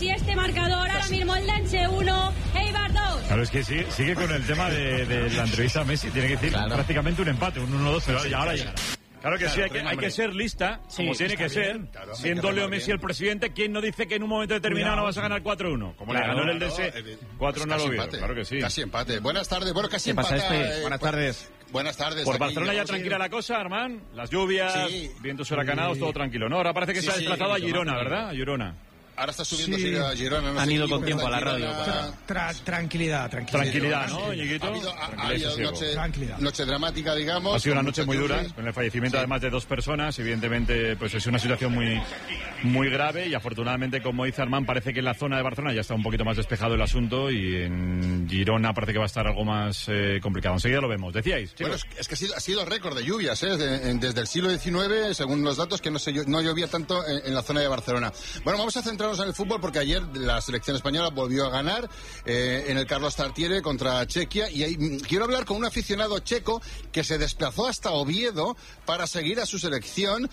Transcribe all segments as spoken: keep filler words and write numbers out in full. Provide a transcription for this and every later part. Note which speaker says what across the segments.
Speaker 1: y este marcador ahora mismo el Lenche uno, Eibar dos.
Speaker 2: Claro, es que sigue, sigue con el tema de, de la entrevista a Messi. Tiene que decir claro. prácticamente un empate, un uno dos, pero sí, ahora llegará. Claro que claro, sí, hay que, hay que ser lista, sí, como sí, tiene que ser. Bien, claro, siendo Leo Messi el presidente, ¿quién no dice que en un momento determinado Cuidado. no vas a ganar cuatro uno? Como claro, le ganó el D S cuatro uno al Oviedo. Claro que sí.
Speaker 3: Casi empate. Buenas tardes. Bueno, casi empate.
Speaker 4: Este? Eh, Buenas tardes.
Speaker 3: Buenas tardes.
Speaker 2: Por Barcelona ya tranquila la cosa, Armán. Las lluvias, sí. vientos huracanados, sí. todo tranquilo, ¿no? Ahora parece que sí, se ha desplazado sí, a Girona, ¿verdad? A Girona.
Speaker 3: Ahora está subiendo
Speaker 5: sí.
Speaker 3: a Girona. No
Speaker 4: Han
Speaker 3: sé
Speaker 4: ido con tiempo a la radio.
Speaker 5: Tra, tra, tranquilidad, tranquilidad.
Speaker 2: Tranquilidad, ¿no, Ñiquito?
Speaker 3: Ha habido, ha, ha habido noche, noche dramática, digamos.
Speaker 2: Ha sido una noche muy dura, con el fallecimiento sí. además de dos personas. Evidentemente, pues es una situación muy, muy grave y afortunadamente, como dice Armán, parece que en la zona de Barcelona ya está un poquito más despejado el asunto y en Girona parece que va a estar algo más eh, complicado. Enseguida lo vemos. ¿Decíais?
Speaker 3: Bueno, es, es que ha sido, ha sido récord de lluvias, ¿eh? De, desde el siglo diecinueve, según los datos, que no, se, no llovía tanto en, en la zona de Barcelona. Bueno, vamos a centrarnos en el fútbol porque ayer la selección española volvió a ganar eh, en el Carlos Tartiere contra Chequia y ahí, quiero hablar con un aficionado checo que se desplazó hasta Oviedo para seguir a su selección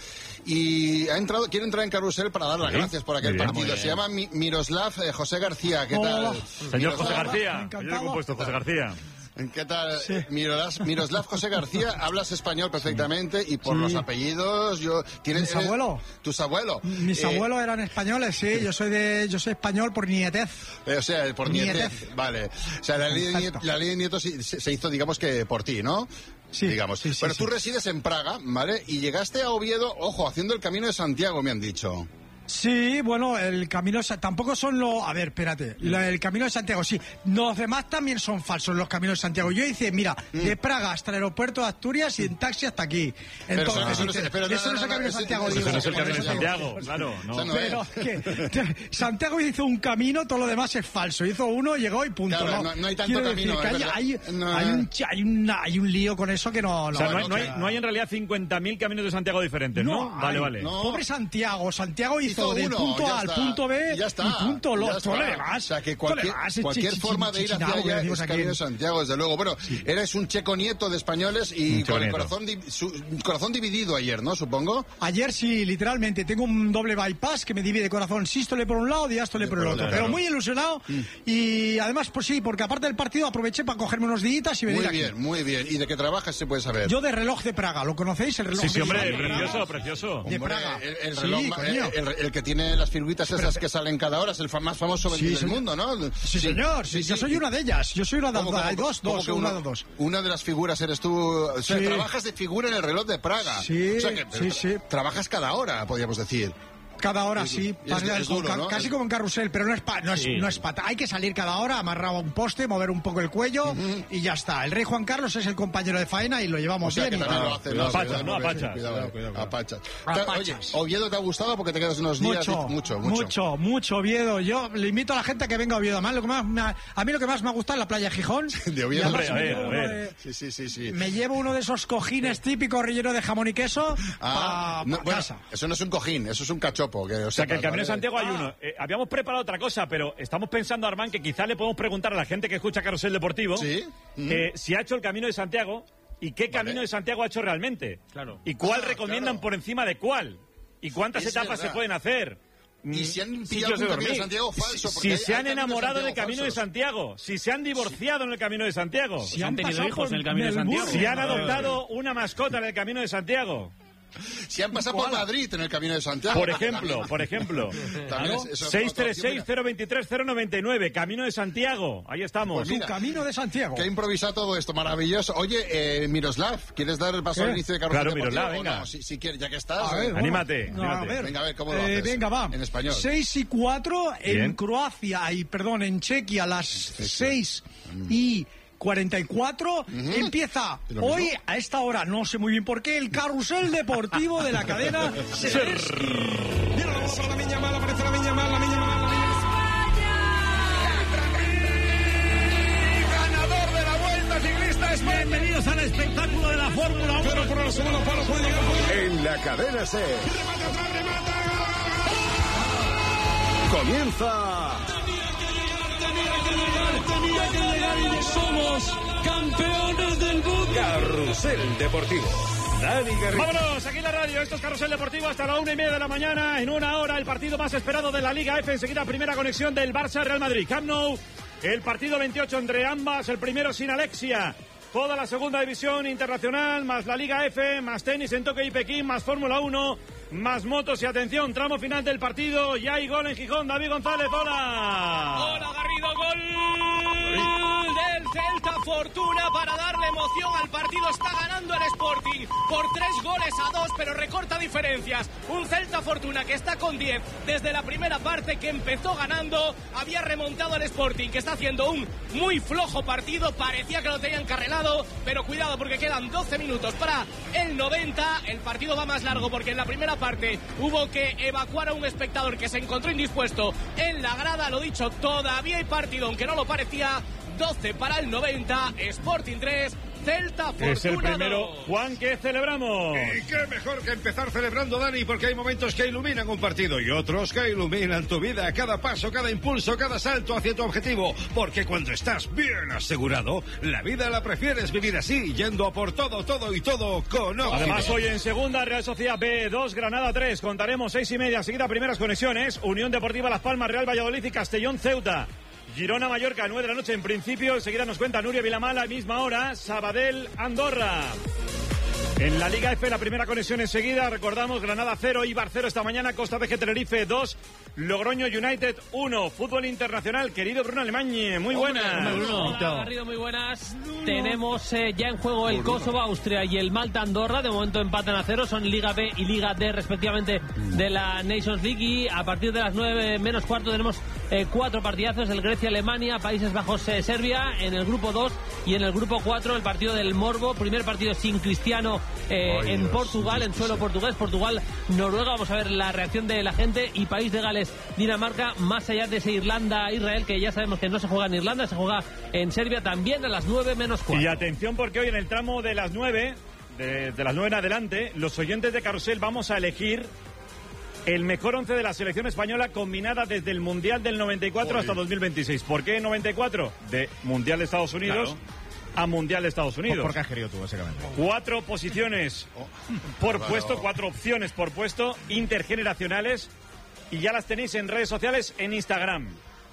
Speaker 3: y ha entrado, quiere entrar en carrusel para dar las ¿Sí? gracias por aquel bien, partido. Se llama Mi, Miroslav eh, José García. ¿Qué tal?
Speaker 2: Oh, señor Miroslav, José García. Yo he compuesto José García.
Speaker 3: ¿Qué tal? Sí. Miroslav, Miroslav José García, hablas español perfectamente y por sí. los apellidos, yo tienes
Speaker 5: ¿Mis abuelos?
Speaker 3: ¿Tus abuelos?
Speaker 5: Mis eh, abuelos eran españoles, sí, yo soy de yo soy español por nietez.
Speaker 3: Eh, o sea, por nietez. nietez. Vale. O sea, la ley, de, la ley de nietos se, se hizo, digamos que por ti, ¿no?
Speaker 5: Sí,
Speaker 3: digamos.
Speaker 5: Sí, sí,
Speaker 3: Pero
Speaker 5: sí.
Speaker 3: tú resides en Praga, ¿vale? Y llegaste a Oviedo, ojo, haciendo el Camino de Santiago, me han dicho.
Speaker 5: Sí, bueno, el camino tampoco son los... A ver, espérate, la, el camino de Santiago, sí. Los demás también son falsos, los caminos de Santiago. Yo hice, mira, mm. de Praga hasta el aeropuerto de Asturias y en taxi hasta aquí. Entonces, eso no es, espera, eso no es el camino de Santiago.
Speaker 2: Eso no es el camino de Santiago, claro. No.
Speaker 5: Pero que Santiago hizo un camino, todo lo demás es falso. Hizo uno, llegó y punto.
Speaker 3: Claro,
Speaker 5: ¿no?
Speaker 3: No, no hay tanto
Speaker 5: Quiero
Speaker 3: camino.
Speaker 5: Decir que hay, hay,
Speaker 3: no.
Speaker 5: hay, un, hay, una, hay un lío con eso que no...
Speaker 2: no o sea, no, hay, no, hay, no hay en realidad cincuenta mil caminos de Santiago diferentes, ¿no?
Speaker 5: no
Speaker 2: vale,
Speaker 5: hay,
Speaker 2: vale.
Speaker 5: No. Pobre Santiago. Santiago hizo, hizo del
Speaker 3: uno,
Speaker 5: punto A al punto B
Speaker 3: ya está,
Speaker 5: y punto lo,
Speaker 3: ya
Speaker 5: todo lo demás.
Speaker 3: O sea, que cualquier,
Speaker 5: demás,
Speaker 3: cualquier
Speaker 5: ch ch
Speaker 3: forma
Speaker 5: ch
Speaker 3: de ir hacia allá es Camino de Santiago, desde luego. Bueno, sí. eres un checo nieto de españoles y un con el corazón, di su, corazón dividido ayer, ¿no? Supongo.
Speaker 5: Ayer sí, literalmente. Tengo un doble bypass que me divide corazón sístole por un lado, diástole por el otro. Claro. Pero muy ilusionado mm. y además, pues sí, porque aparte del partido aproveché para cogerme unos días y venir
Speaker 3: Muy
Speaker 5: aquí.
Speaker 3: bien, muy bien. ¿Y de qué trabajas se puede saber?
Speaker 5: Yo de reloj de Praga, ¿lo conocéis? El reloj
Speaker 2: sí, sí,
Speaker 5: de
Speaker 2: hombre,
Speaker 5: de
Speaker 2: precioso, precioso.
Speaker 5: De
Speaker 3: hombre,
Speaker 5: Praga.
Speaker 3: El, el reloj,
Speaker 5: sí,
Speaker 3: el, el, el que tiene las figuritas esas pero, que salen cada hora, es el más famoso sí, del
Speaker 5: señor.
Speaker 3: mundo, ¿no?
Speaker 5: Sí, sí señor, sí, sí, yo soy una de ellas. Yo soy una de las hay dos, dos, una de dos.
Speaker 3: Una de las figuras eres tú. O sea, sí. trabajas de figura en el reloj de Praga.
Speaker 5: Sí,
Speaker 3: o sea que,
Speaker 5: sí, sí.
Speaker 3: Trabajas cada hora, podríamos decir.
Speaker 5: Cada hora, sí.
Speaker 3: Es, es duro,
Speaker 5: ca
Speaker 3: ¿no?
Speaker 5: Casi
Speaker 3: es...
Speaker 5: como en carrusel, pero no es, pa no, es, sí. no es pata. Hay que salir cada hora, amarrado a un poste, mover un poco el cuello uh-huh. y ya está. El rey Juan Carlos es el compañero de faena y lo llevamos
Speaker 3: o sea,
Speaker 5: bien.
Speaker 3: Que
Speaker 5: y
Speaker 3: lo hace, no,
Speaker 2: apachas, no apachas.
Speaker 3: Cuidado, cuidado. Apachas.
Speaker 5: Apachas.
Speaker 3: Oye, ¿Oviedo te ha gustado porque te quedas unos días?
Speaker 5: Mucho,
Speaker 3: mucho,
Speaker 5: mucho. Mucho, mucho Oviedo. Yo le invito a la gente a que venga a Oviedo. Además, lo que más me ha, a mí lo que más me ha gustado es la playa de Gijón.
Speaker 3: De Oviedo.
Speaker 2: Hombre, a ver, a ver.
Speaker 5: De,
Speaker 3: sí, sí, sí, sí.
Speaker 5: Me llevo uno de esos cojines típicos relleno de jamón y queso
Speaker 3: ah,
Speaker 5: pa,
Speaker 3: no,
Speaker 5: pa
Speaker 3: bueno,
Speaker 5: casa.
Speaker 3: Eso no es un cojín, eso es un cachopo. Que, o,
Speaker 2: o sea, que el Camino de Santiago hay
Speaker 5: ah.
Speaker 2: uno. Eh, habíamos preparado otra cosa, pero estamos pensando, Armán, que quizá le podemos preguntar a la gente que escucha Carrusel Deportivo
Speaker 3: ¿Sí? mm.
Speaker 2: eh, si ha hecho el Camino de Santiago y qué Camino vale. de Santiago ha hecho realmente.
Speaker 4: Claro.
Speaker 2: Y cuál
Speaker 3: ah,
Speaker 2: recomiendan
Speaker 3: claro.
Speaker 2: por encima de cuál. Y cuántas
Speaker 3: es
Speaker 2: etapas
Speaker 3: verdad.
Speaker 2: se pueden hacer.
Speaker 3: Y si han pillado
Speaker 2: sitios de
Speaker 3: un
Speaker 2: dormir.
Speaker 3: Camino de Santiago falso.
Speaker 2: Si
Speaker 3: hay,
Speaker 2: se han
Speaker 3: hay
Speaker 2: enamorado
Speaker 3: del
Speaker 2: del Camino
Speaker 3: falsos.
Speaker 2: de Santiago. Si se han divorciado sí. en el Camino de Santiago.
Speaker 4: Si han tenido hijos en el Camino de Santiago.
Speaker 2: Si han adoptado una mascota en el Camino de Santiago.
Speaker 3: Si han pasado por Madrid en el Camino de Santiago.
Speaker 2: Por ejemplo, por ejemplo. seis tres seis, cero dos tres, cero nueve nueve, Camino de Santiago. Ahí estamos.
Speaker 5: Pues mira, Camino de Santiago.
Speaker 3: Que ha improvisado todo esto, maravilloso. Oye, eh, Miroslav, ¿quieres dar el paso ¿Qué? al inicio de Carrusel
Speaker 2: Claro,
Speaker 3: Deportivo?
Speaker 2: Miroslav, venga.
Speaker 3: No, si, si quieres, ya que estás.
Speaker 5: A ver,
Speaker 3: eh,
Speaker 2: anímate.
Speaker 5: No,
Speaker 2: anímate.
Speaker 5: A ver.
Speaker 3: Venga, a ver, ¿cómo lo
Speaker 5: eh,
Speaker 3: haces?
Speaker 5: Venga, va.
Speaker 3: En español.
Speaker 5: seis y cuatro en Croacia, y perdón, en Chequia, las seis y cuarenta y cuatro uh-huh. empieza hoy a esta hora, no sé muy bien por qué, el Carrusel Deportivo de la cadena Ser.
Speaker 6: Mira la bola, la Miña Mal, aparece la Miña Mal, la Miña Mal. Ganador de la Vuelta Ciclista España.
Speaker 5: Bienvenidos al espectáculo de la Fórmula uno.
Speaker 6: Pero por el segundo palo puede llegar.
Speaker 7: En la cadena Ser.
Speaker 6: Remata atrás, remata.
Speaker 7: Comienza.
Speaker 6: Tenía que llegar y somos campeones del mundo.
Speaker 7: Carrusel Deportivo. Dani Garrido.
Speaker 2: Vámonos, aquí en la radio, esto es Carrusel Deportivo hasta la una y media de la mañana. En una hora, el partido más esperado de la Liga F. Enseguida, primera conexión del Barça-Real Madrid. Camp Nou, el partido veintiocho entre ambas, el primero sin Alexia. Toda la segunda división internacional, más la Liga F, más tenis en Tokio y Pekín, más Fórmula uno, más motos y atención, tramo final del partido. Ya hay gol en Gijón. David González, hola.
Speaker 8: Hola Garrido, gol del Celta. Fortuna para darle emoción al partido. Está ganando el Sporting por tres goles a dos, pero recorta diferencias. Un Celta Fortuna que está con diez desde la primera parte, que empezó ganando. Había remontado el Sporting, que está haciendo un muy flojo partido. Parecía que lo tenían carrelado, pero cuidado porque quedan doce minutos para el noventa. El partido va más largo porque en la primera parte hubo que evacuar a un espectador que se encontró indispuesto en la grada. Lo dicho, todavía hay partido, aunque no lo parecía. doce para el noventa, Sporting tres, Celta Fortuna
Speaker 2: Es el primero,
Speaker 8: dos.
Speaker 2: Juan, que celebramos.
Speaker 6: Y qué mejor que empezar celebrando, Dani, porque hay momentos que iluminan un partido y otros que iluminan tu vida. Cada paso, cada impulso, cada salto hacia tu objetivo. Porque cuando estás bien asegurado, la vida la prefieres vivir así, yendo a por todo, todo y todo con Óxido.
Speaker 2: Además, hoy en segunda, Real Sociedad B dos, Granada tres. Contaremos seis y media. Seguida, primeras conexiones. Unión Deportiva Las Palmas, Real Valladolid y Castellón Ceuta. Girona Mallorca, nueve de la noche en principio. Enseguida nos cuenta Nuria Vilamala, a misma hora. Sabadell Andorra. En la Liga F, la primera conexión enseguida. Recordamos, Granada cero, Eibar cero esta mañana. Costa Vege Tenerife dos, Logroño United uno. Fútbol internacional, querido Bruno Alemany, muy buenas.
Speaker 8: Hola, Garrido, muy buenas. Tenemos eh, ya en juego el Kosovo, Austria y el Malta Andorra. De momento empatan a cero, son Liga B y Liga D respectivamente de la Nations League. Y a partir de las nueve menos cuarto tenemos eh, cuatro partidazos: el Grecia-Alemania, Países Bajos-Serbia en el grupo dos, y en el grupo cuatro el partido del Morbo. Primer partido sin Cristiano eh, Ay, en Dios, Portugal, Dios. en suelo portugués. Portugal-Noruega, vamos a ver la reacción de la gente. Y País de Gales Dinamarca, más allá de ese Irlanda-Israel, que ya sabemos que no se juega en Irlanda, se juega en Serbia, también a las nueve menos cuatro.
Speaker 2: Y atención, porque hoy en el tramo de las nueve, de, de las nueve en adelante, los oyentes de Carrusel vamos a elegir el mejor once de la selección española combinada desde el Mundial del noventa y cuatro Oye. hasta dos mil veintiséis. ¿Por qué noventa y cuatro? De Mundial de Estados Unidos claro. a Mundial de Estados Unidos.
Speaker 4: ¿Por qué has querido tú, básicamente?
Speaker 2: Cuatro posiciones por puesto, cuatro opciones por puesto, intergeneracionales. Y ya las tenéis en redes sociales, en Instagram.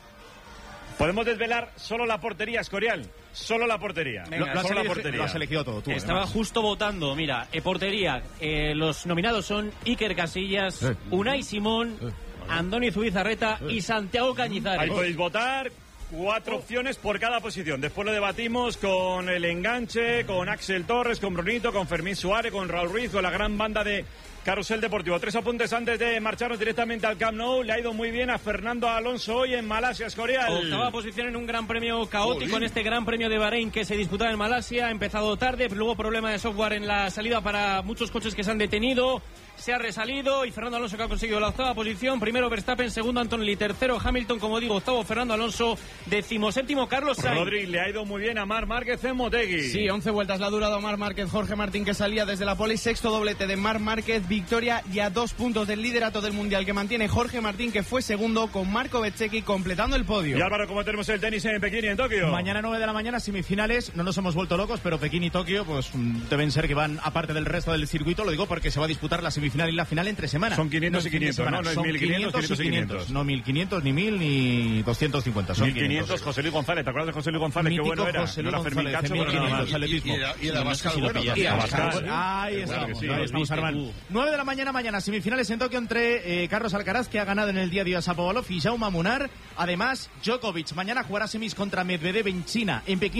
Speaker 2: Podemos desvelar solo la portería, Escorial. Solo la portería.
Speaker 4: Venga, lo, solo la portería. Lo has elegido todo tú.
Speaker 9: Estaba además. justo votando. Mira, eh, portería. Eh, los nominados son Iker Casillas, eh. Unai Simón, eh. Andoni Zubizarreta eh. y Santiago Cañizares.
Speaker 2: Ahí podéis votar. Cuatro opciones por cada posición. Después lo debatimos con el enganche, con Axel Torres, con Brunito, con Fermín Suárez, con Raúl Ruiz, con la gran banda de Carrusel Deportivo. Tres apuntes antes de marcharnos directamente al Camp Nou. Le ha ido muy bien a Fernando Alonso hoy en Malasia, Escorial.
Speaker 9: Octava posición en un gran premio caótico, en este gran premio de Bahrein que se disputaba en Malasia. Ha empezado tarde, luego problema de software en la salida para muchos coches que se han detenido. Se ha resalido y Fernando Alonso, que ha conseguido la octava posición. Primero Verstappen, segundo Antonelli, tercero Hamilton, como digo, octavo Fernando Alonso, decimoséptimo Carlos Sainz.
Speaker 2: Rodri, le ha ido muy bien a Marc Márquez en Motegi.
Speaker 10: Sí, once vueltas la ha durado Marc Márquez. Jorge Martín, que salía desde la pole, sexto doblete de Marc Márquez, victoria y a dos puntos del liderato del Mundial que mantiene Jorge Martín, que fue segundo, con Marco Bezzecchi completando el podio.
Speaker 2: Y Álvaro, ¿cómo tenemos el tenis en Pekín y en Tokio?
Speaker 4: Mañana nueve de la mañana, semifinales. No nos hemos vuelto locos, pero Pekín y Tokio pues deben ser que van aparte del resto del circuito. Lo digo porque se va a disputar la semifinal y la final entre semana.
Speaker 2: Son quinientos no y quinientos, ¿no? No es mil quinientos, quinientos y quinientos.
Speaker 4: No mil quinientos, ni mil, ni doscientos cincuenta. Son
Speaker 2: mil quinientos, José Luis González. ¿Te acuerdas de José Luis González?
Speaker 4: Mítico,
Speaker 2: Qué bueno era.
Speaker 4: José Luis
Speaker 2: no era Fermín Cacho,
Speaker 4: mil quinientos, atletismo.
Speaker 3: Y el Abascal, bueno.
Speaker 4: Y Abascal. Ahí estamos, ahí estamos, Armán. nueve de la mañana, mañana, semifinales en Tokio entre eh, Carlos Alcaraz, que ha ganado en el día de hoy a Shapovalov, y Jaume Munar. Además, Djokovic mañana jugará semis contra Medvedev en China. En Pekín